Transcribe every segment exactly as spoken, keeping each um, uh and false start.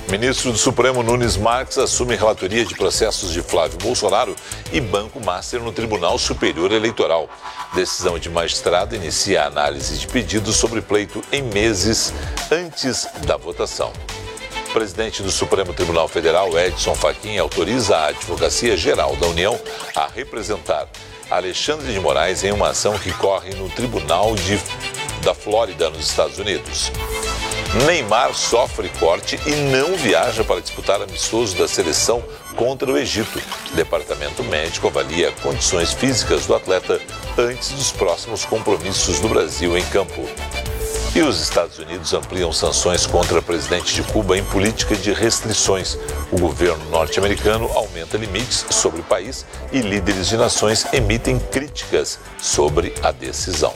Ministro do Supremo Nunes Marques assume relatoria de processos de Flávio Bolsonaro e Banco Master no Tribunal Superior Eleitoral. Decisão de magistrado inicia a análise de pedidos sobre pleito em meses antes da votação. O presidente do Supremo Tribunal Federal, Edson Fachin, autoriza a Advocacia Geral da União a representar Alexandre de Moraes em uma ação que corre no Tribunal de, da Flórida, nos Estados Unidos. Neymar sofre corte e não viaja para disputar amistoso da seleção contra o Egito. Departamento médico avalia condições físicas do atleta antes dos próximos compromissos do Brasil em campo. E os Estados Unidos ampliam sanções contra o presidente de Cuba em política de restrições. O governo norte-americano aumenta limites sobre o país e líderes de nações emitem críticas sobre a decisão.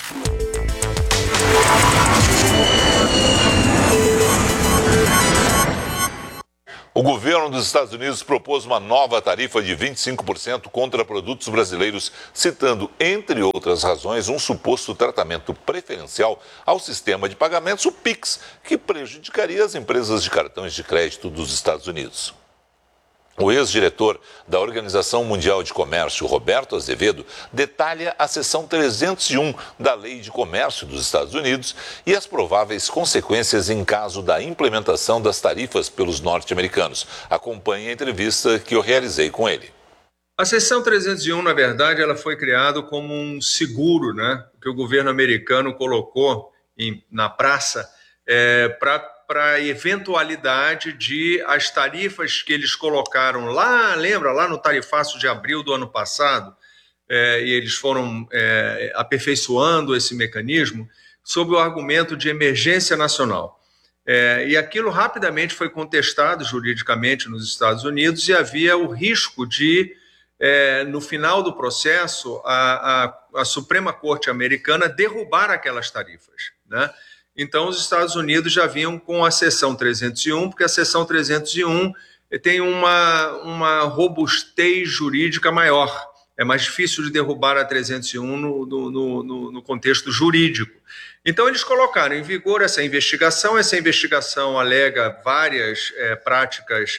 O governo dos Estados Unidos propôs uma nova tarifa de vinte e cinco por cento contra produtos brasileiros, citando, entre outras razões, um suposto tratamento preferencial ao sistema de pagamentos, o Pix, que prejudicaria as empresas de cartões de crédito dos Estados Unidos. O ex-diretor da Organização Mundial de Comércio, Roberto Azevedo, detalha a seção trezentos e um da Lei de Comércio dos Estados Unidos e as prováveis consequências em caso da implementação das tarifas pelos norte-americanos. Acompanhe a entrevista que eu realizei com ele. A seção trezentos e um, na verdade, ela foi criada como um seguro, né, que o governo americano colocou em, na praça é, para para a eventualidade de as tarifas que eles colocaram lá, lembra, lá no tarifaço de abril do ano passado, é, e eles foram é, aperfeiçoando esse mecanismo sob o argumento de emergência nacional. É, e aquilo rapidamente foi contestado juridicamente nos Estados Unidos e havia o risco de, é, no final do processo, a, a, a Suprema Corte Americana derrubar aquelas tarifas, né? Então, os Estados Unidos já vinham com a seção trezentos e um, porque a seção trezentos e um tem uma, uma robustez jurídica maior. É mais difícil de derrubar a trezentos e um no, no, no, no contexto jurídico. Então, eles colocaram em vigor essa investigação. Essa investigação alega várias é, práticas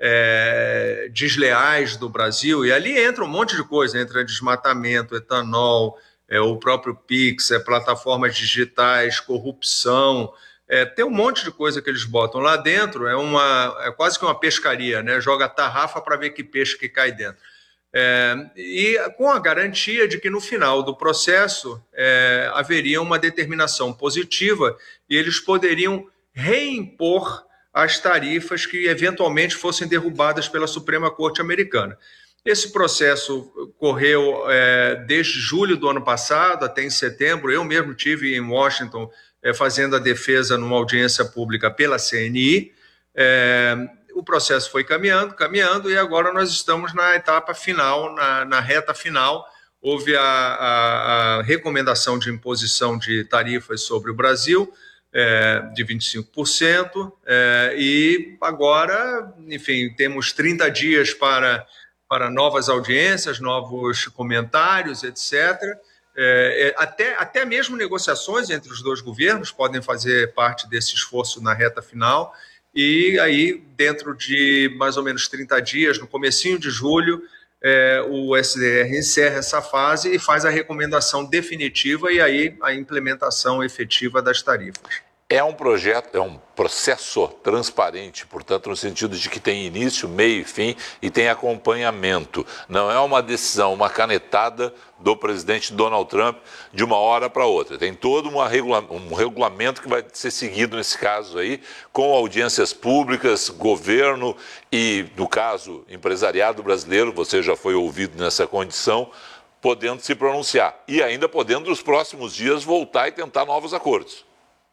é, desleais do Brasil, e ali entra um monte de coisa, entra desmatamento, etanol, é, o próprio Pix, é, plataformas digitais, corrupção, é, tem um monte de coisa que eles botam lá dentro, é, uma, é quase que uma pescaria, né? Joga tarrafa para ver que peixe que cai dentro. É, e com a garantia de que no final do processo é, haveria uma determinação positiva e eles poderiam reimpor as tarifas que eventualmente fossem derrubadas pela Suprema Corte Americana. Esse processo correu é, desde julho do ano passado até em setembro. Eu mesmo tive em Washington é, fazendo a defesa numa audiência pública pela C N I. É, o processo foi caminhando, caminhando, e agora nós estamos na etapa final, na, na reta final. Houve a, a, a recomendação de imposição de tarifas sobre o Brasil, é, de vinte e cinco por cento, é, e agora, enfim, temos trinta dias para... para novas audiências, novos comentários, etcétera. É, até, até mesmo negociações entre os dois governos podem fazer parte desse esforço na reta final, e aí, dentro de mais ou menos trinta dias, no comecinho de julho, é, o S D R encerra essa fase e faz a recomendação definitiva e aí a implementação efetiva das tarifas. É um projeto, é um processo transparente, portanto, no sentido de que tem início, meio e fim e tem acompanhamento. Não é uma decisão, uma canetada do presidente Donald Trump de uma hora para outra. Tem todo uma regula- um regulamento que vai ser seguido nesse caso aí, com audiências públicas, governo e, no caso, empresariado brasileiro, você já foi ouvido nessa condição, podendo se pronunciar e ainda podendo, nos próximos dias, voltar e tentar novos acordos.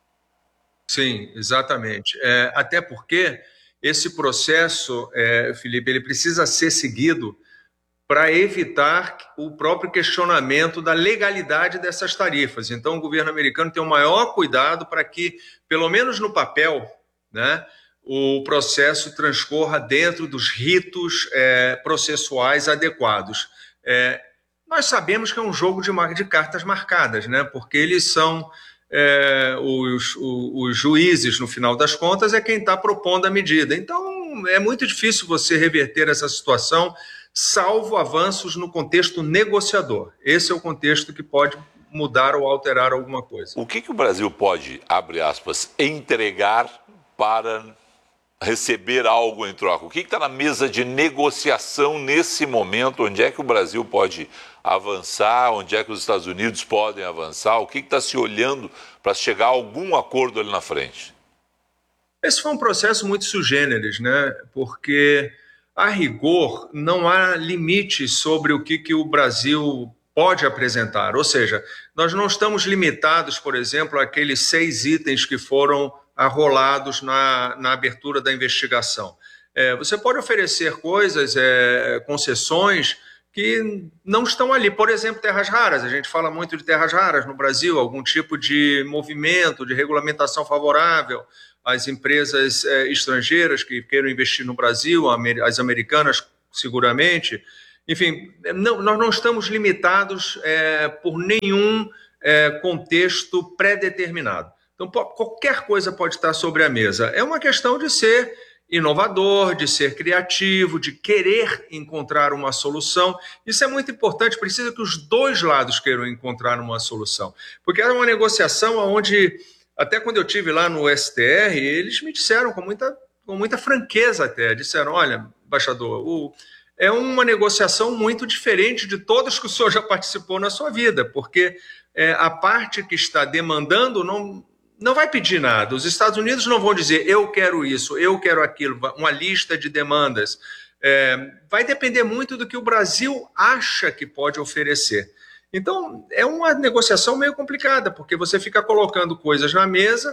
Sim, exatamente. É, até porque esse processo, é, Felipe, ele precisa ser seguido para evitar o próprio questionamento da legalidade dessas tarifas. Então, o governo americano tem o maior cuidado para que, pelo menos no papel, né, o processo transcorra dentro dos ritos é, processuais adequados. É, nós sabemos que é um jogo de, de cartas marcadas, né, porque eles são... é, os, os, os juízes, no final das contas, é quem está propondo a medida. Então, é muito difícil você reverter essa situação, salvo avanços no contexto negociador. Esse é o contexto que pode mudar ou alterar alguma coisa. O que, que o Brasil pode, abre aspas, entregar para receber algo em troca? O que está na mesa de negociação nesse momento? Onde é que o Brasil pode avançar? Onde é que os Estados Unidos podem avançar? O que está se olhando para chegar a algum acordo ali na frente? Esse foi um processo muito sui generis, né? Porque, a rigor, não há limite sobre o que, que o Brasil pode apresentar. Ou seja, nós não estamos limitados, por exemplo, àqueles seis itens que foram arrolados na, na abertura da investigação. É, você pode oferecer coisas, é, concessões que não estão ali. Por exemplo, terras raras. A gente fala muito de terras raras no Brasil, algum tipo de movimento, de regulamentação favorável às empresas é, estrangeiras que queiram investir no Brasil, as americanas seguramente. Enfim, não, nós não estamos limitados é, por nenhum é, contexto pré-determinado. Então, qualquer coisa pode estar sobre a mesa. É uma questão de ser inovador, de ser criativo, de querer encontrar uma solução. Isso é muito importante, precisa que os dois lados queiram encontrar uma solução. Porque era uma negociação onde, até quando eu estive lá no S T R, eles me disseram com muita, com muita franqueza até, disseram, olha, embaixador, o... é uma negociação muito diferente de todas que o senhor já participou na sua vida, porque é, a parte que está demandando não, não vai pedir nada. Os Estados Unidos não vão dizer eu quero isso, eu quero aquilo, uma lista de demandas. É, vai depender muito do que o Brasil acha que pode oferecer. Então, é uma negociação meio complicada, porque você fica colocando coisas na mesa,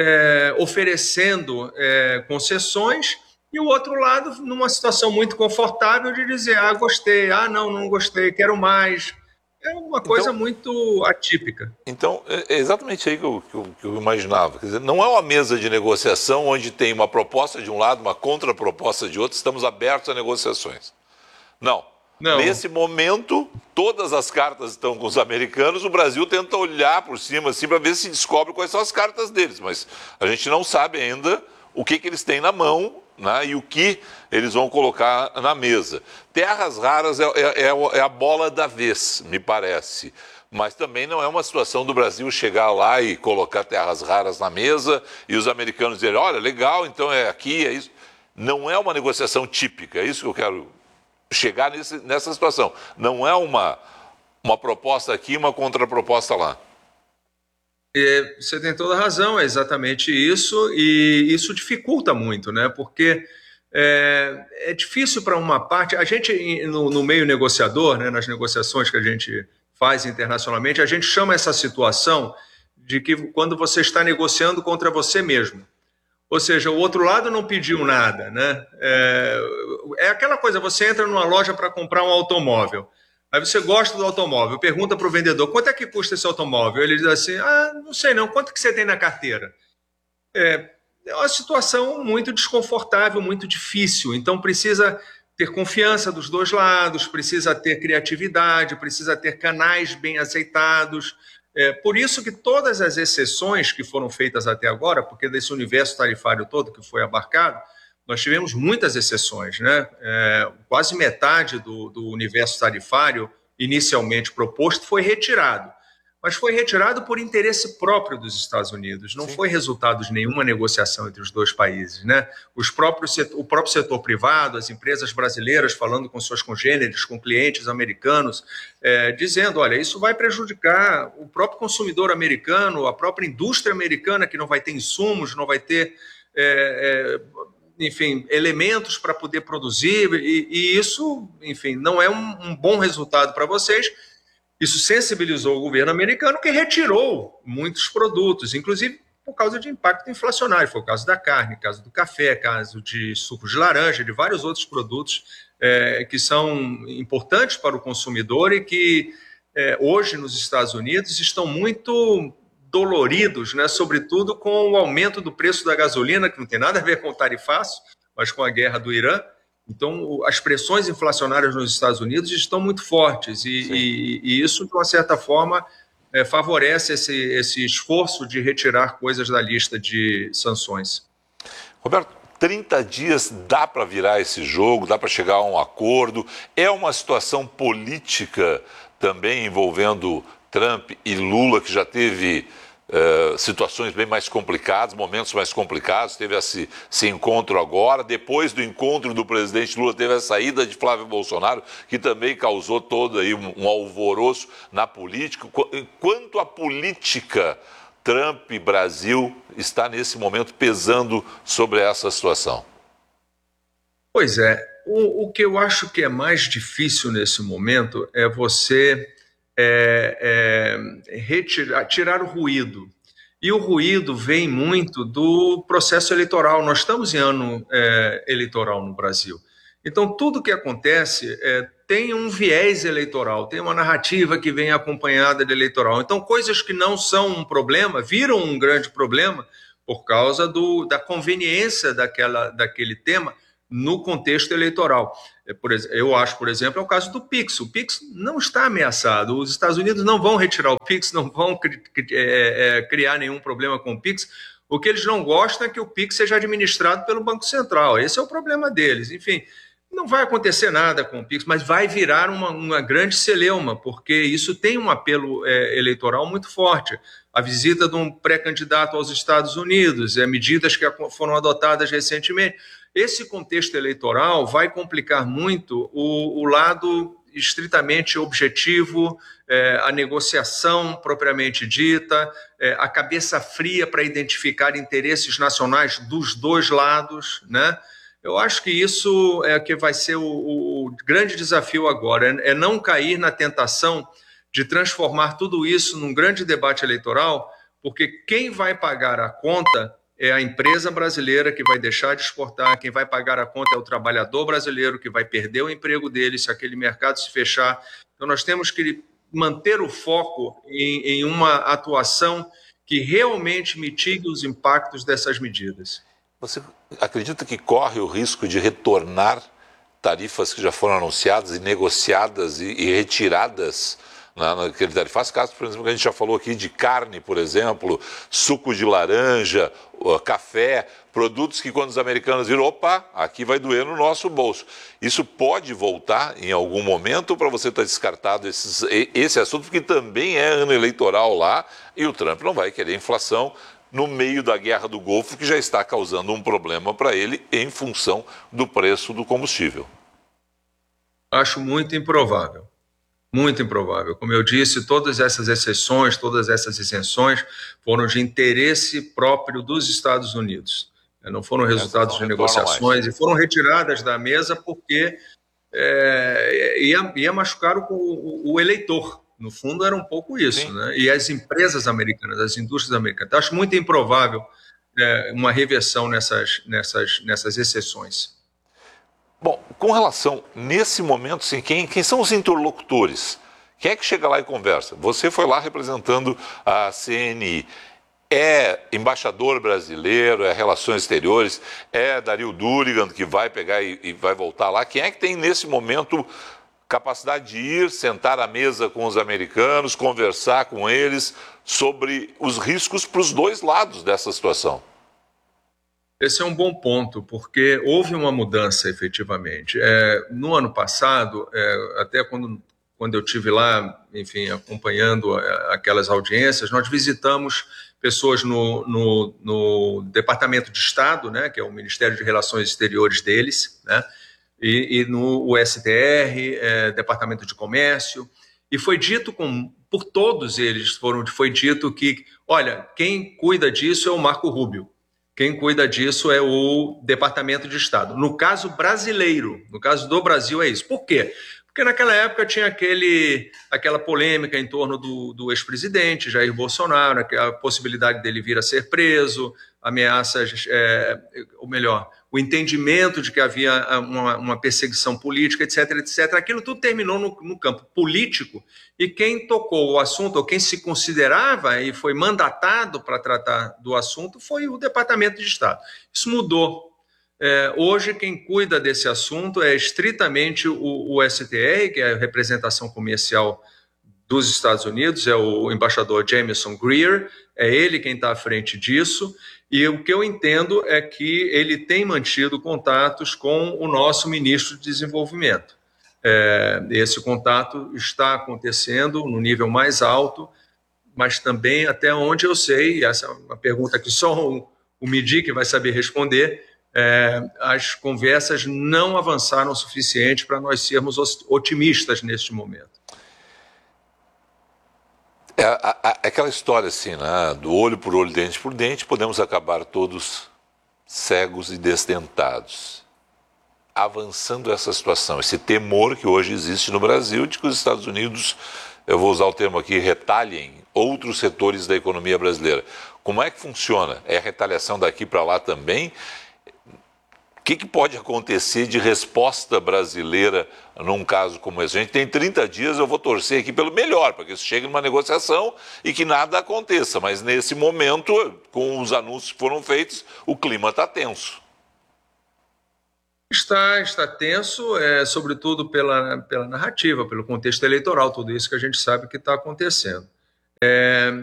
é, oferecendo é, concessões, e o outro lado numa situação muito confortável de dizer, ah, gostei, ah, não, não gostei, quero mais. É uma coisa então, muito atípica. Então, é exatamente aí que eu, que, eu, que eu imaginava. Quer dizer, não é uma mesa de negociação onde tem uma proposta de um lado, uma contraproposta de outro, estamos abertos a negociações. Não. Não. Nesse momento, todas as cartas estão com os americanos, o Brasil tenta olhar por cima assim, para ver se descobre quais são as cartas deles, mas a gente não sabe ainda o que, que eles têm na mão, né, e o que eles vão colocar na mesa. Terras raras é, é, é a bola da vez, me parece. Mas também não é uma situação do Brasil chegar lá e colocar terras raras na mesa e os americanos dizerem, olha, legal, então é aqui, é isso. Não é uma negociação típica, é isso que eu quero chegar nesse, nessa situação. Não é uma, uma proposta aqui e uma contraproposta lá. É, você tem toda a razão, é exatamente isso, e isso dificulta muito, né? Porque é, é difícil para uma parte. A gente, no, no meio negociador, né, nas negociações que a gente faz internacionalmente, a gente chama essa situação de que quando você está negociando contra você mesmo. Ou seja, o outro lado não pediu nada, né? É, é aquela coisa, você entra numa loja para comprar um automóvel. Aí você gosta do automóvel, pergunta para o vendedor, quanto é que custa esse automóvel? Ele diz assim, ah, não sei não, quanto que você tem na carteira? É, é uma situação muito desconfortável, muito difícil, então precisa ter confiança dos dois lados, precisa ter criatividade, precisa ter canais bem aceitados. É, por isso que todas as exceções que foram feitas até agora, porque desse universo tarifário todo que foi abarcado, nós tivemos muitas exceções, né? É, quase metade do, do universo tarifário inicialmente proposto foi retirado, mas foi retirado por interesse próprio dos Estados Unidos, não Sim. foi resultado de nenhuma negociação entre os dois países, né? Os próprios, o próprio setor privado, as empresas brasileiras falando com seus congêneres, com clientes americanos, é, dizendo, olha, isso vai prejudicar o próprio consumidor americano, a própria indústria americana, que não vai ter insumos, não vai ter... É, é, enfim, elementos para poder produzir, e, e isso, enfim, não é um, um bom resultado para vocês. Isso sensibilizou o governo americano, que retirou muitos produtos, inclusive por causa de impacto inflacionário. Foi o caso da carne, caso do café, caso de suco de laranja, de vários outros produtos é, que são importantes para o consumidor e que é, hoje nos Estados Unidos estão muito doloridos, né? Sobretudo com o aumento do preço da gasolina, que não tem nada a ver com o tarifaço, mas com a guerra do Irã. Então, as pressões inflacionárias nos Estados Unidos estão muito fortes e, e, e isso, de uma certa forma, é, favorece esse, esse esforço de retirar coisas da lista de sanções. Roberto, trinta dias dá para virar esse jogo, dá para chegar a um acordo? É uma situação política também envolvendo Trump e Lula, que já teve uh, situações bem mais complicadas, momentos mais complicados, teve esse, esse encontro agora, depois do encontro do presidente Lula teve a saída de Flávio Bolsonaro, que também causou todo aí um, um alvoroço na política. Quanto à política, Trump e Brasil está nesse momento pesando sobre essa situação? Pois é, o, o que eu acho que é mais difícil nesse momento é você é, é, retirar, tirar o ruído. E o ruído vem muito do processo eleitoral. Nós estamos em ano é, eleitoral no Brasil. Então, tudo que acontece é, tem um viés eleitoral, tem uma narrativa que vem acompanhada de eleitoral. Então, coisas que não são um problema, viram um grande problema por causa do, da conveniência daquela, daquele tema no contexto eleitoral. Por exemplo, eu acho, por exemplo, é o caso do Pix. O Pix não está ameaçado. Os Estados Unidos não vão retirar o Pix, não vão cri- é, é, criar nenhum problema com o Pix. O que eles não gostam é que o Pix seja administrado pelo Banco Central. Esse é o problema deles. Enfim, não vai acontecer nada com o Pix, mas vai virar uma, uma grande celeuma, porque isso tem um apelo é, eleitoral muito forte. A visita de um pré-candidato aos Estados Unidos, é, medidas que foram adotadas recentemente. Esse contexto eleitoral vai complicar muito o, o lado estritamente objetivo, é, a negociação propriamente dita, é, a cabeça fria para identificar interesses nacionais dos dois lados, né? Eu acho que isso é que vai ser o, o grande desafio agora, é, é não cair na tentação de transformar tudo isso num grande debate eleitoral, porque quem vai pagar a conta é a empresa brasileira que vai deixar de exportar, quem vai pagar a conta é o trabalhador brasileiro que vai perder o emprego dele se aquele mercado se fechar. Então nós temos que manter o foco em, em uma atuação que realmente mitigue os impactos dessas medidas. Você acredita que corre o risco de retornar tarifas que já foram anunciadas e negociadas e, e retiradas naquele tarifaço? Caso, por exemplo, que a gente já falou aqui de carne, por exemplo, suco de laranja, café, produtos que quando os americanos viram, opa, aqui vai doer no nosso bolso. Isso pode voltar em algum momento, ou para você estar descartado esses, esse assunto, porque também é ano eleitoral lá e o Trump não vai querer inflação no meio da guerra do Golfo, que já está causando um problema para ele em função do preço do combustível? Acho muito improvável. Muito improvável. Como eu disse, todas essas exceções, todas essas isenções foram de interesse próprio dos Estados Unidos. Não foram resultados de negociações e foram retiradas da mesa porque é, ia, ia machucar o, o, o eleitor. No fundo, era um pouco isso, né? E as empresas americanas, as indústrias americanas. Acho muito improvável é, uma reversão nessas, nessas, nessas exceções. Bom, com relação, nesse momento, sim, quem, quem são os interlocutores? Quem é que chega lá e conversa? Você foi lá representando a C N I. É embaixador brasileiro, é relações exteriores, é Daryl Durigan que vai pegar e, e vai voltar lá. Quem é que tem, nesse momento, capacidade de ir, sentar à mesa com os americanos, conversar com eles sobre os riscos para os dois lados dessa situação? Esse é um bom ponto, porque houve uma mudança efetivamente. É, no ano passado, é, até quando, quando eu estive lá, enfim, acompanhando aquelas audiências, nós visitamos pessoas no, no, no Departamento de Estado, né, que é o Ministério de Relações Exteriores deles, né, e, e no U S T R, é, Departamento de Comércio, e foi dito com, por todos eles, foram, foi dito que, olha, quem cuida disso é o Marco Rubio. Quem cuida disso é o Departamento de Estado. No caso brasileiro, no caso do Brasil é isso. Por quê? Porque naquela época tinha aquele, aquela polêmica em torno do, do ex-presidente Jair Bolsonaro, a possibilidade dele vir a ser preso, ameaças, é, ou melhor, o entendimento de que havia uma, uma perseguição política, etc, etcétera. Aquilo tudo terminou no, no campo político e quem tocou o assunto, ou quem se considerava e foi mandatado para tratar do assunto foi o Departamento de Estado. Isso mudou. É, hoje quem cuida desse assunto é estritamente o, o S T R, que é a representação comercial dos Estados Unidos, é o embaixador Jameson Greer, é ele quem está à frente disso, e o que eu entendo é que ele tem mantido contatos com o nosso ministro de Desenvolvimento. É, esse contato está acontecendo no nível mais alto, mas também, até onde eu sei, essa é uma pergunta que só o, o Midi que vai saber responder, é, as conversas não avançaram o suficiente para nós sermos otimistas neste momento. É a, a, aquela história assim, né? Do olho por olho, dente por dente, podemos acabar todos cegos e desdentados. Avançando essa situação, esse temor que hoje existe no Brasil de que os Estados Unidos, eu vou usar o termo aqui, retalhem outros setores da economia brasileira. Como é que funciona? É a retaliação daqui para lá também? O que, que pode acontecer de resposta brasileira num caso como esse? A gente tem trinta dias, eu vou torcer aqui pelo melhor, para que isso chegue numa negociação e que nada aconteça. Mas nesse momento, com os anúncios que foram feitos, o clima está tenso. Está, está tenso, é, sobretudo pela, pela narrativa, pelo contexto eleitoral, tudo isso que a gente sabe que está acontecendo. É,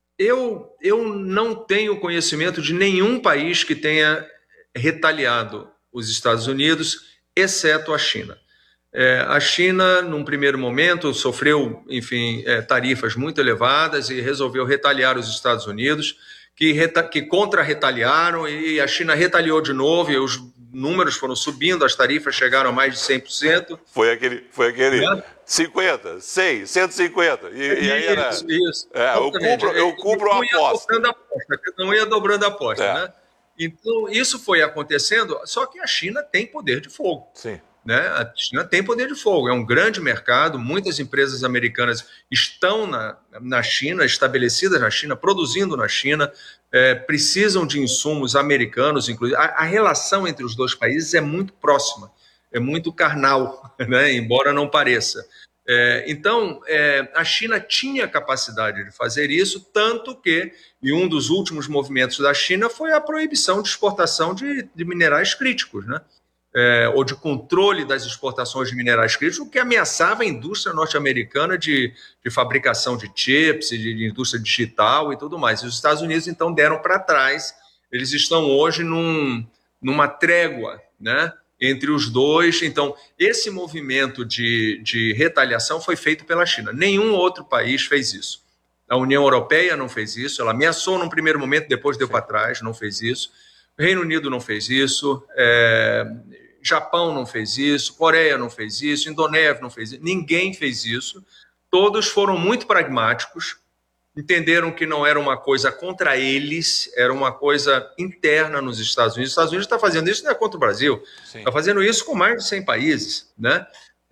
eu, eu não tenho conhecimento de nenhum país que tenha retaliado os Estados Unidos, exceto a China. É, a China, num primeiro momento, sofreu, enfim, é, tarifas muito elevadas e resolveu retaliar os Estados Unidos, que, reta- que contra-retaliaram, e a China retaliou de novo, e os números foram subindo, as tarifas chegaram a mais de cem por cento. Foi aquele, foi aquele É. cinquenta, cem, cento e cinquenta. E, e aí era... Isso, isso. É, eu cumpro, eu cumpro a aposta. Não ia dobrando a aposta, É. né? Então, isso foi acontecendo, só que a China tem poder de fogo. Sim. Né? A China tem poder de fogo, é um grande mercado, muitas empresas americanas estão na, na China, estabelecidas na China, produzindo na China, é, precisam de insumos americanos, inclusive. A, a relação entre os dois países é muito próxima, é muito carnal, né? Embora não pareça. É, então, é, a China tinha capacidade de fazer isso, tanto que, e um dos últimos movimentos da China foi a proibição de exportação de, de minerais críticos, né? É, ou de controle das exportações de minerais críticos, o que ameaçava a indústria norte-americana de, de fabricação de chips, de, de indústria digital e tudo mais. E os Estados Unidos, então, deram para trás. Eles estão hoje num, numa trégua, né, entre os dois. Então, esse movimento de, de retaliação foi feito pela China. Nenhum outro país fez isso. A União Europeia não fez isso. Ela ameaçou num primeiro momento, depois deu para trás, não fez isso. O Reino Unido não fez isso. É... Japão não fez isso, Coreia não fez isso, Indonésia não fez isso, ninguém fez isso. Todos foram muito pragmáticos, entenderam que não era uma coisa contra eles, era uma coisa interna nos Estados Unidos. Os Estados Unidos está fazendo isso não é contra o Brasil, está fazendo isso com mais de cem países, né?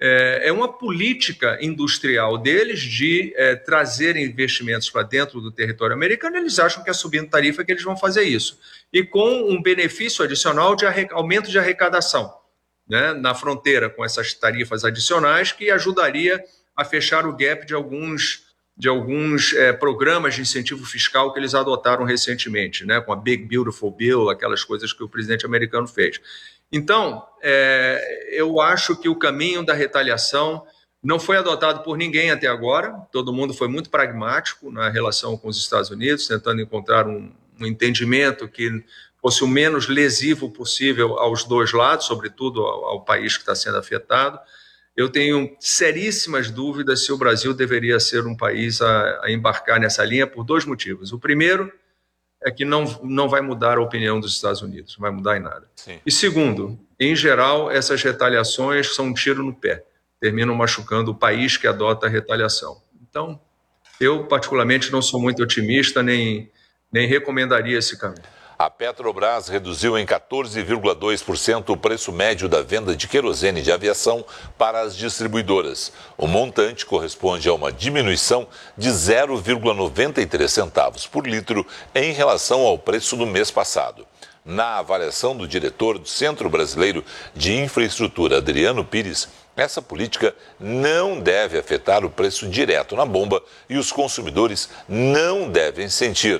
É uma política industrial deles de é, trazer investimentos para dentro do território americano. Eles acham que é subindo tarifa que eles vão fazer isso. E com um benefício adicional de aumento de arrecadação, né, na fronteira, com essas tarifas adicionais, que ajudaria a fechar o gap de alguns, de alguns é, programas de incentivo fiscal que eles adotaram recentemente, né, com a Big Beautiful Bill, aquelas coisas que o presidente americano fez. Então, é, eu acho que o caminho da retaliação não foi adotado por ninguém até agora. Todo mundo foi muito pragmático na relação com os Estados Unidos, tentando encontrar um, um entendimento que fosse o menos lesivo possível aos dois lados, sobretudo ao, ao país que está sendo afetado. Eu tenho seríssimas dúvidas se o Brasil deveria ser um país a, a embarcar nessa linha por dois motivos. O primeiro é que não, não vai mudar a opinião dos Estados Unidos, não vai mudar em nada. Sim. E segundo, em geral, essas retaliações são um tiro no pé, terminam machucando o país que adota a retaliação. Então, eu particularmente não sou muito otimista, nem, nem recomendaria esse caminho. A Petrobras reduziu em quatorze vírgula dois por cento o preço médio da venda de querosene de aviação para as distribuidoras. O montante corresponde a uma diminuição de zero vírgula noventa e três centavos por litro em relação ao preço do mês passado. Na avaliação do diretor do Centro Brasileiro de Infraestrutura, Adriano Pires, essa política não deve afetar o preço direto na bomba e os consumidores não devem sentir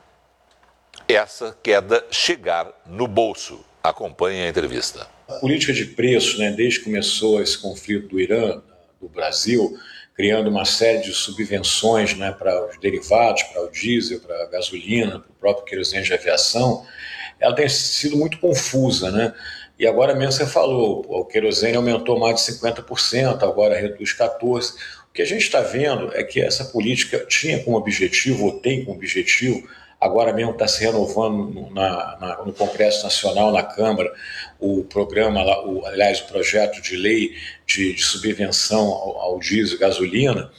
essa queda chegar no bolso. Acompanhe a entrevista. A política de preço, né, desde que começou esse conflito do Irã, do Brasil, criando uma série de subvenções, né, para os derivados, para o diesel, para a gasolina, para o próprio querosene de aviação, ela tem sido muito confusa, né? E agora mesmo você falou, o querosene aumentou mais de cinquenta por cento, agora reduz quatorze por cento. O que a gente está vendo é que essa política tinha como objetivo, ou tem como objetivo, agora mesmo está se renovando no, na, na, no Congresso Nacional, na Câmara, o programa, lá, o, aliás, o projeto de lei de, de subvenção ao, ao diesel e gasolina,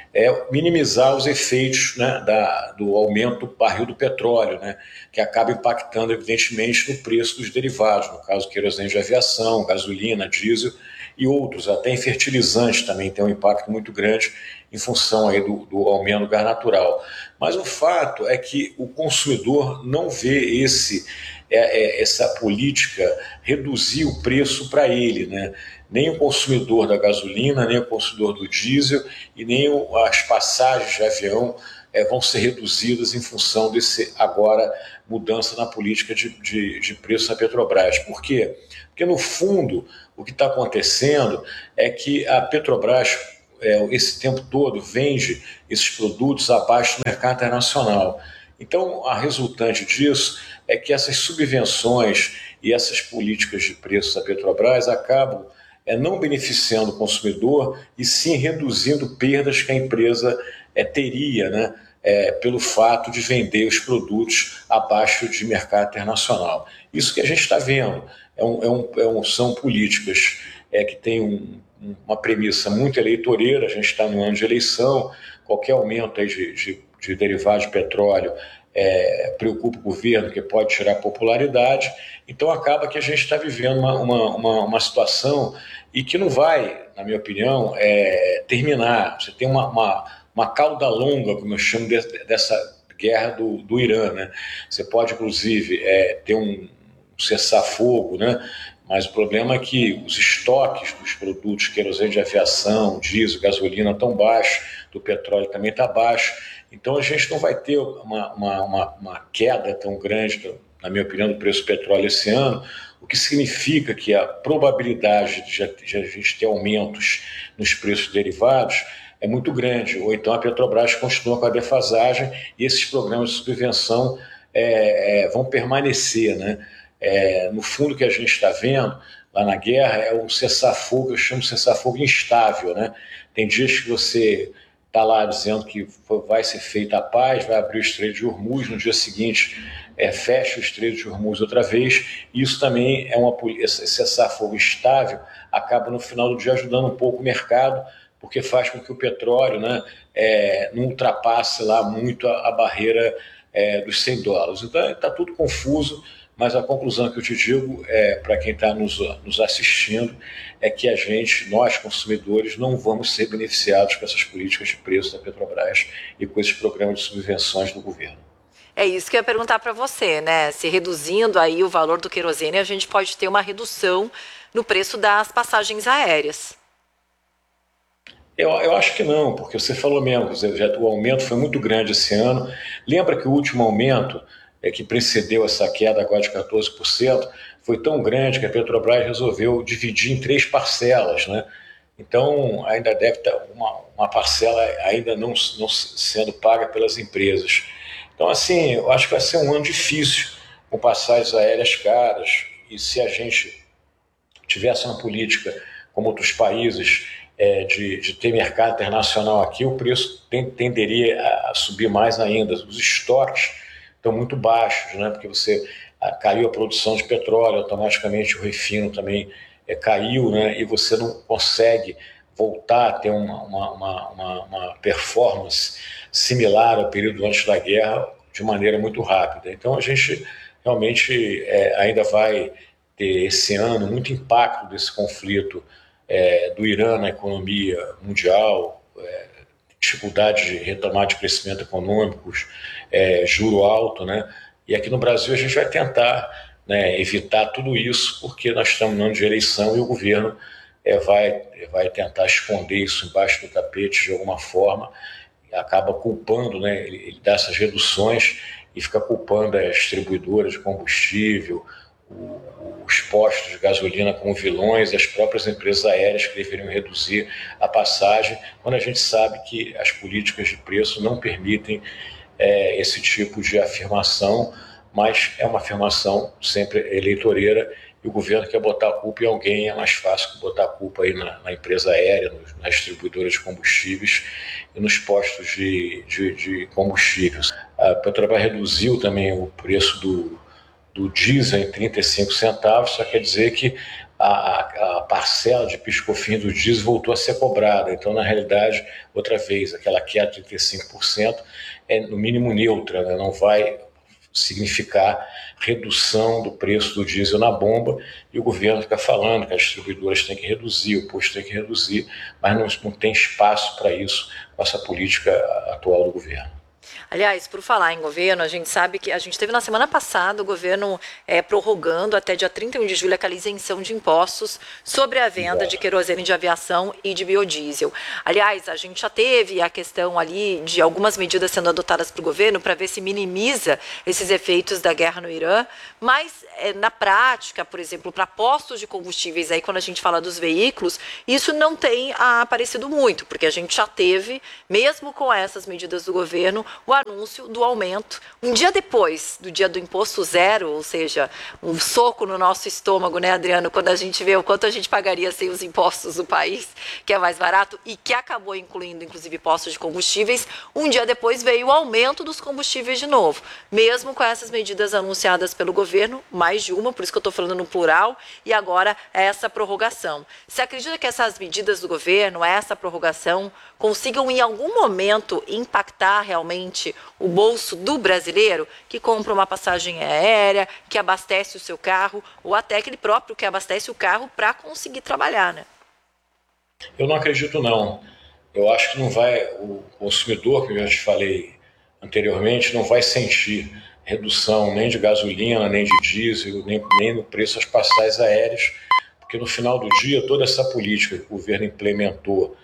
é minimizar os efeitos, né, da, do aumento do barril do petróleo, né, que acaba impactando, evidentemente, no preço dos derivados, no caso, querosene de aviação, gasolina, diesel e outros, até em fertilizantes também tem um impacto muito grande em função aí do, do aumento do gás natural. Mas o fato é que o consumidor não vê esse, é, é, essa política reduzir o preço para ele, né? Nem o consumidor da gasolina, nem o consumidor do diesel e nem o, as passagens de avião é, vão ser reduzidas em função desse agora mudança na política de, de, de preço da Petrobras. Por quê? Porque, no fundo, o que está acontecendo é que a Petrobras, é, esse tempo todo, vende esses produtos abaixo do mercado internacional. Então, a resultante disso é que essas subvenções e essas políticas de preço da Petrobras acabam é, não beneficiando o consumidor e sim reduzindo perdas que a empresa é, teria, né, é, pelo fato de vender os produtos abaixo de mercado internacional. Isso que a gente está vendo é um, é um, é um, são políticas é, que têm um, uma premissa muito eleitoreira. A gente está no ano de eleição, qualquer aumento aí de, de, de derivados de petróleo É, preocupa o governo, que pode tirar popularidade. Então acaba que a gente está vivendo uma, uma, uma, uma situação e que não vai, na minha opinião, é, terminar. Você tem uma, uma, uma cauda longa, como eu chamo de, dessa guerra do, do Irã, né? Você pode, inclusive, é, ter um cessar-fogo, né? Mas o problema é que os estoques dos produtos, querosene de aviação, diesel, gasolina, estão baixos, do petróleo também está baixo. Então, a gente não vai ter uma, uma, uma, uma queda tão grande, na minha opinião, do preço do petróleo esse ano, o que significa que a probabilidade de a gente ter aumentos nos preços derivados é muito grande. Ou então a Petrobras continua com a defasagem e esses programas de subvenção é, é, vão permanecer, né? É, no fundo, o que a gente está vendo lá na guerra é um cessar-fogo, eu chamo de cessar-fogo instável, né? Tem dias que você está lá dizendo que vai ser feita a paz, vai abrir o Estreito de Hormuz, no dia seguinte é, fecha o Estreito de Hormuz outra vez. Isso também é uma, esse cessar-fogo estável acaba no final do dia ajudando um pouco o mercado, porque faz com que o petróleo, né, é, não ultrapasse lá muito a, a barreira é, dos cem dólares. Então está tudo confuso, mas a conclusão que eu te digo, é, para quem está nos, nos assistindo, é que a gente, nós consumidores, não vamos ser beneficiados com essas políticas de preço da Petrobras e com esses programas de subvenções do governo. É isso que eu ia perguntar para você, né? Se reduzindo aí o valor do querosene, a gente pode ter uma redução no preço das passagens aéreas. Eu, eu acho que não, porque você falou mesmo, o aumento foi muito grande esse ano. Lembra que o último aumento é, que precedeu essa queda agora de quatorze por cento, foi tão grande que a Petrobras resolveu dividir em três parcelas, né? Então, ainda deve estar uma, uma parcela ainda não, não sendo paga pelas empresas. Então, assim, eu acho que vai ser um ano difícil, com passagens aéreas caras, e se a gente tivesse uma política como outros países, é, de, de ter mercado internacional aqui, o preço tem, tenderia a subir mais ainda. Os estoques estão muito baixos, né? Porque você a, caiu a produção de petróleo, automaticamente o refino também é, caiu, né? E você não consegue voltar a ter uma, uma, uma, uma, uma performance similar ao período antes da guerra de maneira muito rápida. Então a gente realmente é, ainda vai ter esse ano muito impacto desse conflito é, do Irã na economia mundial, é, dificuldade de retomar de crescimento econômicos, é, juro alto, né? E aqui no Brasil a gente vai tentar, né, evitar tudo isso, porque nós estamos no ano de eleição e o governo é, vai, vai tentar esconder isso embaixo do tapete de alguma forma, acaba culpando, né, ele, ele dá essas reduções e fica culpando as distribuidoras de combustível, os postos de gasolina como vilões, as próprias empresas aéreas que deveriam reduzir a passagem, quando a gente sabe que as políticas de preço não permitem é, esse tipo de afirmação, mas é uma afirmação sempre eleitoreira, e o governo quer botar a culpa em alguém. É mais fácil que botar a culpa aí na, na empresa aérea, nas distribuidoras de combustíveis e nos postos de, de, de combustíveis. A Petrobras reduziu também o preço do, do diesel em trinta e cinco centavos, só quer dizer que a, a parcela de PIS/COFINS do diesel voltou a ser cobrada. Então, na realidade, outra vez, aquela queda de trinta e cinco por cento é no mínimo neutra, né? Não vai significar redução do preço do diesel na bomba, e o governo fica falando que as distribuidoras têm que reduzir, o posto tem que reduzir, mas não, não tem espaço para isso com essa política atual do governo. Aliás, por falar em governo, a gente sabe que a gente teve na semana passada o governo é, prorrogando até dia trinta e um de julho aquela isenção de impostos sobre a venda Exato. de querosene de aviação e de biodiesel. Aliás, a gente já teve a questão ali de algumas medidas sendo adotadas pelo governo para ver se minimiza esses efeitos da guerra no Irã, mas é, na prática, por exemplo, para postos de combustíveis, aí quando a gente fala dos veículos, isso não tem ah, aparecido muito, porque a gente já teve, mesmo com essas medidas do governo, o anúncio do aumento, um dia depois do dia do imposto zero, ou seja, um soco no nosso estômago, né, Adriano, quando a gente vê o quanto a gente pagaria sem os impostos do país, que é mais barato, e que acabou incluindo, inclusive, postos de combustíveis, um dia depois veio o aumento dos combustíveis de novo, mesmo com essas medidas anunciadas pelo governo, mais de uma, por isso que eu estou falando no plural, e agora essa prorrogação. Você acredita que essas medidas do governo, essa prorrogação, consigam em algum momento impactar realmente o bolso do brasileiro que compra uma passagem aérea, que abastece o seu carro, ou até aquele próprio que abastece o carro para conseguir trabalhar, né? Eu não acredito, não. Eu acho que não vai, o consumidor, que eu já te falei anteriormente, não vai sentir redução nem de gasolina, nem de diesel, nem, nem no preço das passagens aéreas, porque no final do dia toda essa política que o governo implementou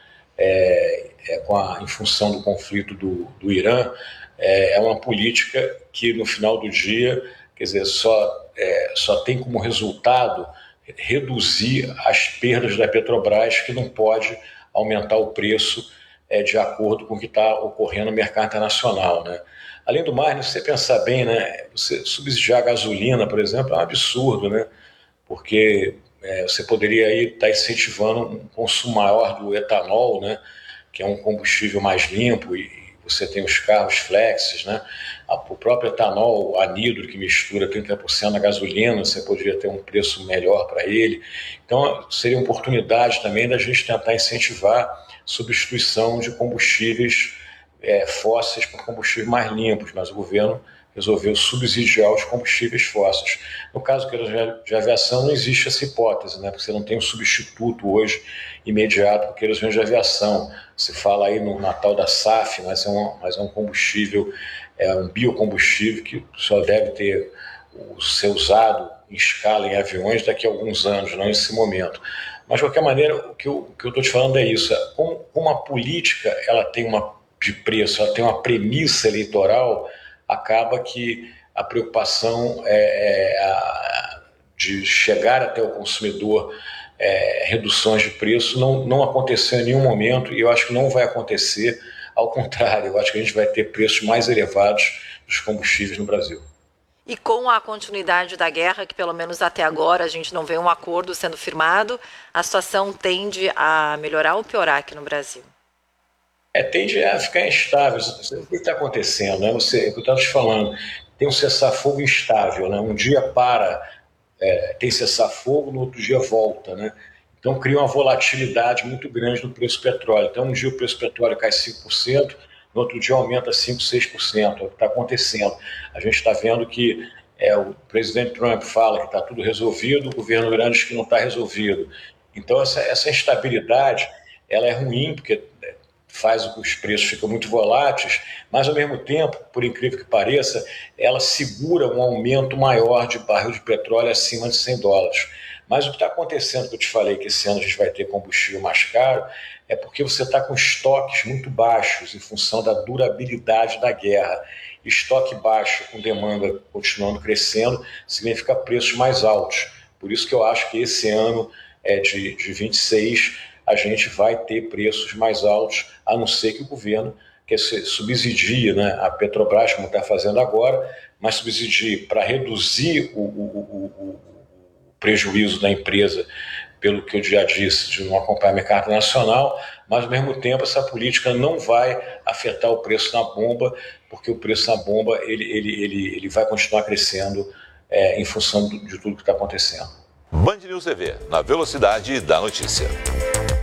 é, é, com a, em função do conflito do, do Irã, é, é uma política que no final do dia, quer dizer, só, é, só tem como resultado reduzir as perdas da Petrobras, que não pode aumentar o preço é, de acordo com o que está ocorrendo no mercado internacional, né? Além do mais, se você pensar bem, né, você subsidiar a gasolina, por exemplo, é um absurdo, né? Porque é, você poderia estar tá incentivando um consumo maior do etanol, né, que é um combustível mais limpo, e você tem os carros flexes, né? O próprio etanol anidro, que mistura trinta por cento na gasolina, você poderia ter um preço melhor para ele. Então, seria uma oportunidade também da gente tentar incentivar a substituição de combustíveis é, fósseis por combustíveis mais limpos, mas o governo resolveu subsidiar os combustíveis fósseis. No caso de aviação, não existe essa hipótese, né? Porque você não tem um substituto hoje imediato para o querosene de aviação. Se fala aí no Natal da S A F, mas é um, mas é um combustível, é um biocombustível que só deve ter o ser usado em escala em aviões daqui a alguns anos, não nesse momento. Mas, de qualquer maneira, o que eu estou te falando é isso. Como, como a política ela tem uma de preço, ela tem uma premissa eleitoral, acaba que a preocupação é, é a, de chegar até o consumidor, é, reduções de preço, não, não aconteceu em nenhum momento, e eu acho que não vai acontecer. Ao contrário, eu acho que a gente vai ter preços mais elevados dos combustíveis no Brasil. E com a continuidade da guerra, que pelo menos até agora a gente não vê um acordo sendo firmado, a situação tende a melhorar ou piorar aqui no Brasil? É, tende a ficar instável. O que está acontecendo? Né? Você, é o que eu estava te falando, tem um cessar-fogo instável, né? Um dia para, é, tem cessar-fogo, no outro dia volta, né? Então cria uma volatilidade muito grande no preço do petróleo. Então um dia o preço do petróleo cai cinco por cento, no outro dia aumenta cinco, seis por cento. É o que está acontecendo. A gente está vendo que é, o presidente Trump fala que está tudo resolvido, o governo Irã diz que não está resolvido. Então essa, essa instabilidade ela é ruim, porque faz com que os preços ficam muito voláteis, mas ao mesmo tempo, por incrível que pareça, ela segura um aumento maior de barril de petróleo acima de cem dólares. Mas o que está acontecendo, que eu te falei que esse ano a gente vai ter combustível mais caro, é porque você está com estoques muito baixos em função da durabilidade da guerra. Estoque baixo com demanda continuando crescendo significa preços mais altos. Por isso que eu acho que esse ano é, de, de vinte e seis a gente vai ter preços mais altos, a não ser que o governo que subsidie, né, a Petrobras, como está fazendo agora, mas subsidie para reduzir o, o, o, o prejuízo da empresa, pelo que eu já disse, de não acompanhar o mercado nacional, mas ao mesmo tempo essa política não vai afetar o preço na bomba, porque o preço na bomba ele, ele, ele, ele vai continuar crescendo é, em função de tudo que está acontecendo. Band News T V, na velocidade da notícia.